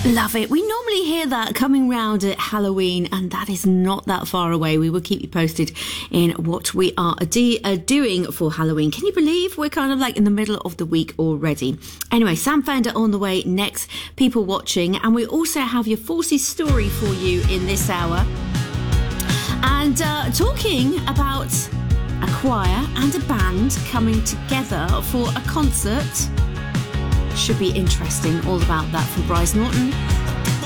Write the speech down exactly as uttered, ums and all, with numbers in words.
Love it. We normally hear that coming round at Halloween, and that is not that far away. We will keep you posted in what we are de- uh, doing for Halloween. Can you believe we're kind of like in the middle of the week already? Anyway, Sam Fender on the way next, people watching, and we also have your Forcey story for you in this hour. And uh, talking about a choir and a band coming together for a concert. Should be interesting. All about that from Bryce Norton.